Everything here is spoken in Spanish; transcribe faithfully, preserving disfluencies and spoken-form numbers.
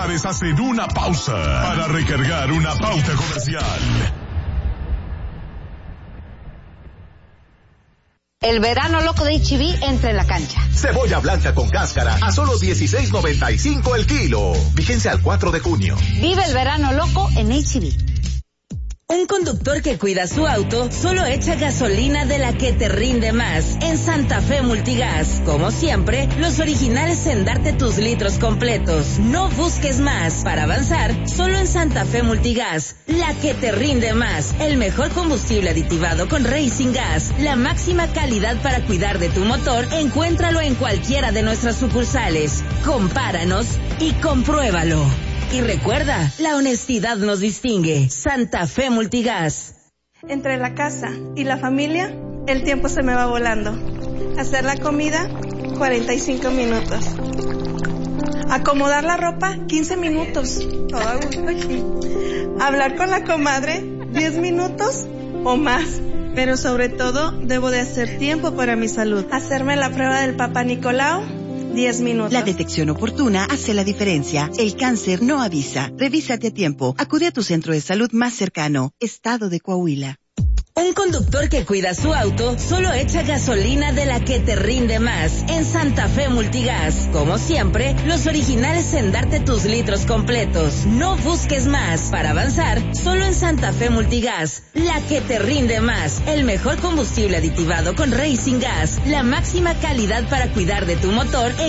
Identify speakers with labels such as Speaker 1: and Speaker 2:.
Speaker 1: celulares hacen una pausa para recargar una pauta comercial.
Speaker 2: El verano loco de H E B entra en la cancha.
Speaker 3: Cebolla blanca con cáscara a solo dieciséis noventa y cinco el kilo. Vigencia al cuatro de junio.
Speaker 2: Vive el verano loco en H E B.
Speaker 4: Un conductor que cuida su auto solo echa gasolina de la que te rinde más en Santa Fe Multigas. Como siempre, los originales en darte tus litros completos. No busques más. Para avanzar, solo en Santa Fe Multigas. La que te rinde más. El mejor combustible aditivado con Racing Gas. La máxima calidad para cuidar de tu motor. Encuéntralo en cualquiera de nuestras sucursales. Compáranos y compruébalo. Y recuerda, la honestidad nos distingue. Santa Fe Multigas.
Speaker 5: Entre la casa y la familia, el tiempo se me va volando. Hacer la comida, cuarenta y cinco minutos. Acomodar la ropa, quince minutos. Todo a gusto aquí. Hablar con la comadre, diez minutos o más. Pero sobre todo, debo de hacer tiempo para mi salud. Hacerme la prueba del Papá Nicolau, diez minutos.
Speaker 6: La detección oportuna hace la diferencia. El cáncer no avisa. Revísate a tiempo. Acude a tu centro de salud más cercano. Estado de Coahuila.
Speaker 4: Un conductor que cuida su auto solo echa gasolina de la que te rinde más en Santa Fe Multigas. Como siempre, los originales en darte tus litros completos. No busques más. Para avanzar, solo en Santa Fe Multigas. La que te rinde más. El mejor combustible aditivado con Racing Gas. La máxima calidad para cuidar de tu motor.